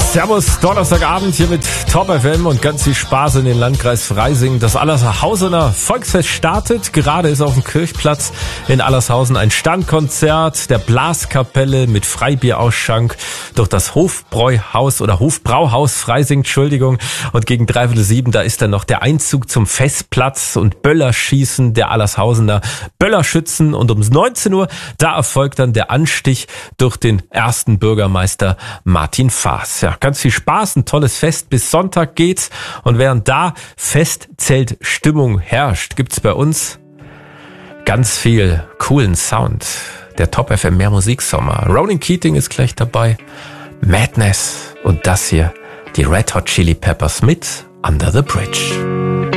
Servus, Donnerstagabend hier mit Top FM und ganz viel Spaß in den Landkreis Freising. Das Allershausener Volksfest startet. Gerade ist auf dem Kirchplatz in Allershausen ein Standkonzert der Blaskapelle mit Freibierausschank durch das Hofbräuhaus oder Hofbrauhaus Freising, Entschuldigung. Und gegen 6:45, da ist dann noch der Einzug zum Festplatz und Böllerschießen der Allershausener Böllerschützen. Und um 19 Uhr, da erfolgt dann der Anstich durch den ersten Bürgermeister Martin Faas. Ja, ganz viel Spaß, ein tolles Fest. Bis Sonntag geht's. Und während da Festzeltstimmung herrscht, gibt's bei uns ganz viel coolen Sound. Der Top FM Mehr Musiksommer. Ronan Keating ist gleich dabei. Madness und das hier, die Red Hot Chili Peppers mit Under the Bridge.